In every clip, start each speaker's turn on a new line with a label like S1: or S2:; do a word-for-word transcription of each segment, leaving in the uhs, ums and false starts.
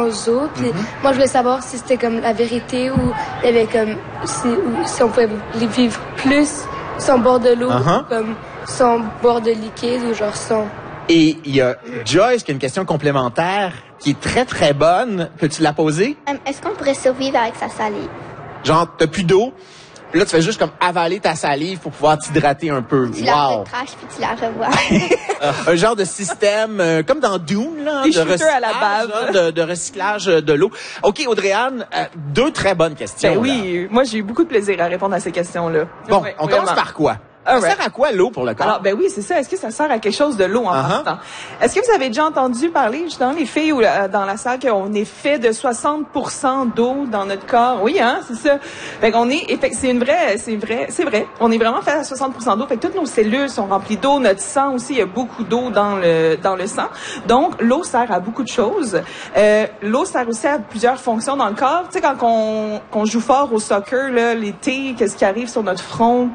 S1: sans eau. Puis mm-hmm. moi, je voulais savoir si c'était comme la vérité ou il y avait comme si, ou si on pouvait vivre plus sans boire de l'eau, uh-huh. comme sans boire de liquide ou genre sans.
S2: Et il y a Joyce qui a une question complémentaire qui est très très bonne. Peux-tu la poser?
S3: Um, est-ce qu'on pourrait survivre avec sa salive?
S2: Genre, t'as plus d'eau. Puis là, tu fais juste comme avaler ta salive pour pouvoir t'hydrater un peu.
S3: Tu
S2: wow.
S3: la retraches puis tu la revois.
S2: Un genre de système, euh, comme dans Dune, là,
S4: Des
S2: de recyclage,
S4: à la bave.
S2: Hein, de, de recyclage de l'eau. OK, Audrey-Anne, euh, deux très bonnes questions.
S4: Ben oui,
S2: là.
S4: Moi, j'ai eu beaucoup de plaisir à répondre à ces questions-là.
S2: Bon,
S4: ouais,
S2: on
S4: vraiment.
S2: commence par quoi?
S4: All
S2: Ça
S4: right.
S2: sert à quoi l'eau pour le corps?
S4: Alors, ben oui, c'est ça. Est-ce que ça sert à quelque chose de l'eau en
S2: uh-huh.
S4: partant? Est-ce que vous avez déjà entendu parler, justement, les filles ou euh, dans la salle, qu'on est fait de soixante pour cent d'eau dans notre corps? Oui, hein, c'est ça. Fait qu'on est, c'est une vraie, c'est vrai, c'est vrai. On est vraiment fait à soixante pour cent d'eau. Fait que toutes nos cellules sont remplies d'eau. Notre sang aussi, il y a beaucoup d'eau dans le, dans le sang. Donc, l'eau sert à beaucoup de choses. Euh, l'eau sert aussi à plusieurs fonctions dans le corps. Tu sais, quand on, qu'on joue fort au soccer, là, l'été, qu'est-ce qui arrive sur notre front?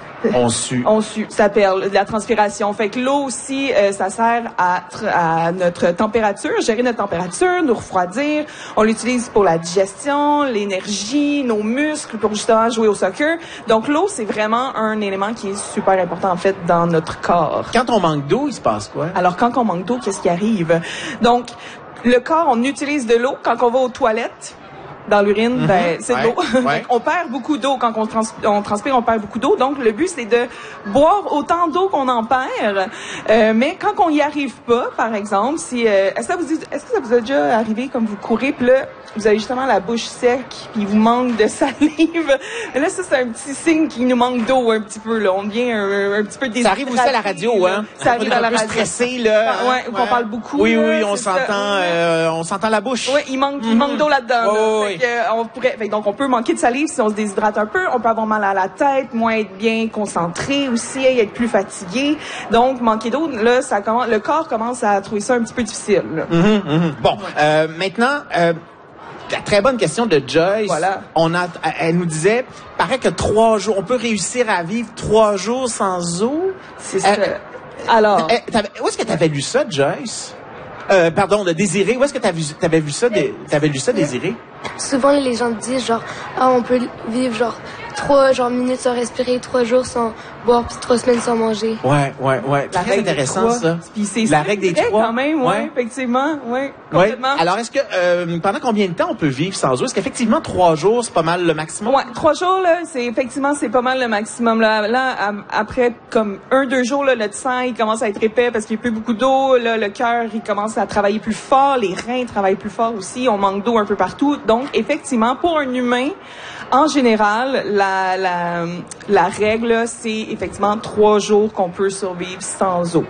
S2: On sue.
S4: On sue. Ça perd de la transpiration. Fait que l'eau aussi, euh, ça sert à, à notre température, gérer notre température, nous refroidir. On l'utilise pour la digestion, l'énergie, nos muscles, pour justement jouer au soccer. Donc l'eau, c'est vraiment un élément qui est super important en fait dans notre corps.
S2: Quand on manque d'eau, il se passe quoi?
S4: Alors quand on manque d'eau, qu'est-ce qui arrive? Donc le corps, on utilise de l'eau quand on va aux toilettes. Dans l'urine, mm-hmm. ben, c'est
S2: ouais,
S4: de l'eau.
S2: Ouais.
S4: On perd beaucoup d'eau quand on, trans on transpire, on perd beaucoup d'eau. Donc, le but, c'est de boire autant d'eau qu'on en perd. Euh, mais quand on y arrive pas, par exemple, si, euh, est-ce que ça vous dit, est-ce que ça vous a déjà arrivé comme vous courez, puis là, vous avez justement la bouche sec, puis il vous manque de salive. Et là, ça, c'est un petit signe qu'il nous manque d'eau un petit peu, là. On devient un, un petit peu déshydraté.
S2: Ça arrive aussi à la radio, hein?
S4: Ça arrive à la radio.
S2: Stressé, là.
S4: Ah, ouais, ou qu'on parle beaucoup.
S2: Oui,
S4: là,
S2: oui, on s'entend, euh, on s'entend la bouche.
S4: Oui, il manque, mm-hmm. il manque d'eau là-dedans.
S2: Oh,
S4: là.
S2: oui.
S4: Fait que, on pourrait, fait que donc, on peut manquer de salive si on se déshydrate un peu. On peut avoir mal à la tête, moins être bien concentré aussi, être plus fatigué. Donc, manquer d'eau, là, ça commence, le corps commence à trouver ça un petit peu difficile.
S2: Mm-hmm, mm-hmm. Bon, euh, maintenant, euh, la très bonne question de Joyce.
S4: Voilà.
S2: On a, elle nous disait, paraît que trois jours, on peut réussir à vivre trois jours sans eau.
S4: C'est ça. Euh, Alors.
S2: Euh, où est-ce que tu avais lu ça, Joyce? Euh, pardon, de Désiré. Où est-ce que tu avais vu ça, de, t'avais lu ça, Désiré?
S1: Souvent, les gens disent genre, ah, on peut vivre genre trois genre minutes sans respirer, trois jours sans boire, puis trois semaines sans manger.
S2: Ouais, ouais, ouais.
S4: La
S2: Très intéressant, ça.
S4: Puis c'est
S2: la règle des trois.
S4: quand même, ouais, ouais. effectivement, ouais, complètement.
S2: Ouais. Alors, est-ce que euh, pendant combien de temps on peut vivre sans eau? Est-ce qu'effectivement trois jours, c'est pas mal le maximum?
S4: Ouais, trois jours là, c'est effectivement c'est pas mal le maximum là. Là, après comme un, deux jours là, le sang il commence à être épais parce qu'il y a plus beaucoup d'eau. Là, le cœur il commence à travailler plus fort, les reins travaillent plus fort aussi. On manque d'eau un peu partout. Donc, effectivement, pour un humain, en général, la, la, la règle, c'est effectivement trois jours qu'on peut survivre sans eau.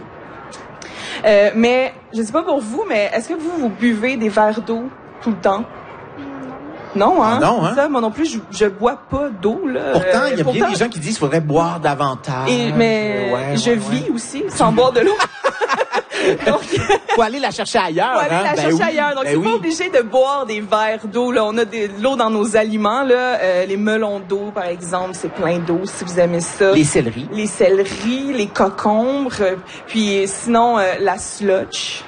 S4: Euh, mais, je sais pas pour vous, mais est-ce que vous, vous buvez des verres d'eau tout le temps? Non, hein?
S2: Ah non, hein?
S4: Ça, moi non plus, je, je bois pas d'eau, là.
S2: Pourtant, il y a
S4: pourtant,
S2: bien des gens qui disent qu'il faudrait boire davantage.
S4: Et, mais,
S2: ouais,
S4: je
S2: ouais,
S4: vis
S2: ouais.
S4: aussi sans boire de l'eau. Donc,
S2: faut aller la chercher ailleurs.
S4: Faut aller
S2: hein?
S4: la
S2: ben
S4: chercher
S2: oui,
S4: ailleurs. Donc,
S2: ben
S4: c'est
S2: oui.
S4: pas obligé de boire des verres d'eau. Là, on a de l'eau dans nos aliments. Là, euh, les melons d'eau, par exemple, c'est plein d'eau. Si vous aimez ça.
S2: Les céleris.
S4: Les céleris, les cocombres. Euh, puis sinon, euh, la slotch.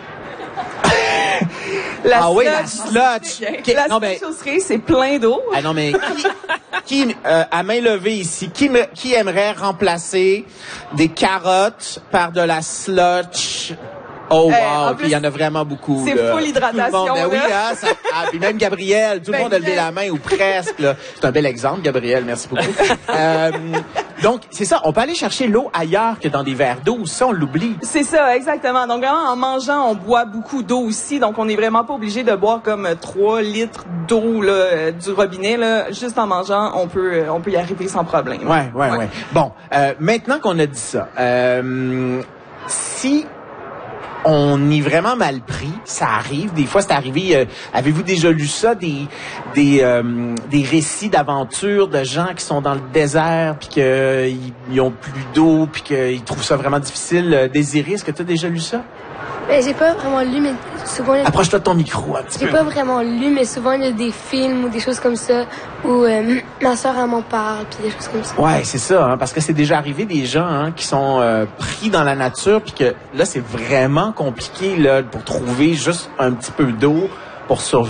S2: La ah
S4: slotch,
S2: oui, la slotch.
S4: Okay. La
S2: non, ben,
S4: slotcherie, c'est plein d'eau.
S2: Ah non, mais qui, qui euh, à main levée ici, qui, me, qui aimerait remplacer des carottes par de la slotch? Oh wow,
S4: euh,
S2: puis il y en a vraiment beaucoup.
S4: C'est full hydratation.
S2: Bon, ben oui, hein, ça, ah, puis même Gabriel, tout le
S4: ben,
S2: monde a levé la main ou presque. Là. C'est un bel exemple, Gabriel, merci beaucoup. euh, donc, c'est ça, on peut aller chercher l'eau ailleurs que dans des verres d'eau, ça on l'oublie.
S4: C'est ça, exactement. Donc vraiment, en mangeant, on boit beaucoup d'eau aussi, donc on n'est vraiment pas obligé de boire comme trois litres d'eau là, du robinet. Là. Juste en mangeant, on peut, on peut y arriver sans problème.
S2: Ouais, ouais, ouais. ouais. Bon, euh, maintenant qu'on a dit ça, euh, si on est vraiment mal pris, ça arrive. Des fois, c'est arrivé. Euh, avez-vous déjà lu ça, des des euh, des récits d'aventures de gens qui sont dans le désert puis que euh, ils ont plus d'eau puis qu'ils trouvent ça vraiment difficile. Euh, Désiré, est-ce que tu as déjà lu ça?
S1: Ben, j'ai pas vraiment lu, mais souvent...
S2: Approche-toi de ton micro un petit
S1: j'ai
S2: peu.
S1: J'ai pas vraiment lu, mais souvent il y a des films ou des choses comme ça où euh, ma soeur elle m'en parle, puis des choses comme ça.
S2: Ouais, c'est ça, hein, parce que c'est déjà arrivé des gens hein, qui sont euh, pris dans la nature, puis que là c'est vraiment compliqué là pour trouver juste un petit peu d'eau pour survivre.